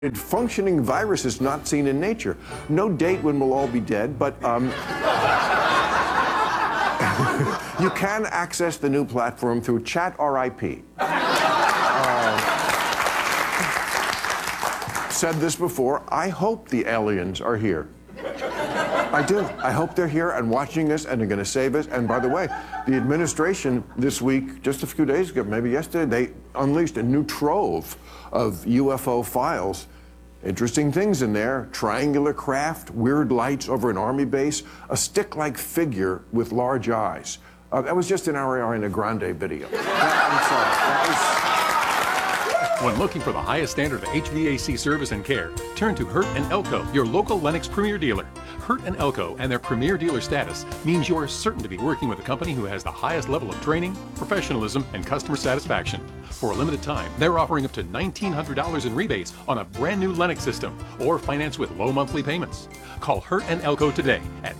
functioning viruses not seen in nature. No date when we'll all be dead, but you can access the new platform through Chat RIP. Said this before, I hope the aliens are here. I do. I hope they're here and watching us and they're going to save us. And by the way, the administration this week, just a few days ago, maybe yesterday, they unleashed a new trove of UFO files. Interesting things in there. Triangular craft, weird lights over an army base, a stick-like figure with large eyes. That was just an Ariana Grande video. I'm sorry. When looking for the highest standard of HVAC service and care, turn to Hurt & Elko, your local Lennox Premier dealer. Hurt & Elko and their Premier dealer status means you're certain to be working with a company who has the highest level of training, professionalism, and customer satisfaction. For a limited time, they're offering up to $1,900 in rebates on a brand new Lennox system or finance with low monthly payments. Call Hurt & Elko today at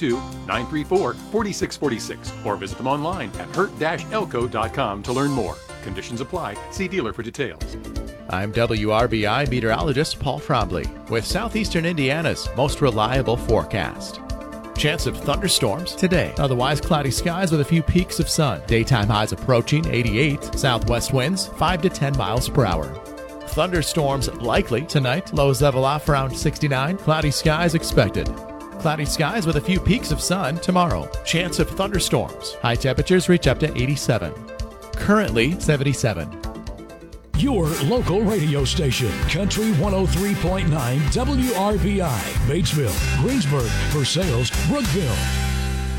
812-934-4646 or visit them online at hurt-elko.com to learn more. Conditions apply. See dealer for details. I'm WRBI meteorologist Paul Trombley with Southeastern Indiana's most reliable forecast. Chance of thunderstorms today. Otherwise cloudy skies with a few peaks of sun. Daytime highs approaching 88. Southwest winds 5 to 10 miles per hour. Thunderstorms likely tonight. Lows level off around 69. Cloudy skies expected. Cloudy skies with a few peaks of sun tomorrow. Chance of thunderstorms. High temperatures reach up to 87. Currently 77. Your local radio station, Country 103.9 WRBI, Batesville, Greensburg, Versailles, Brookville.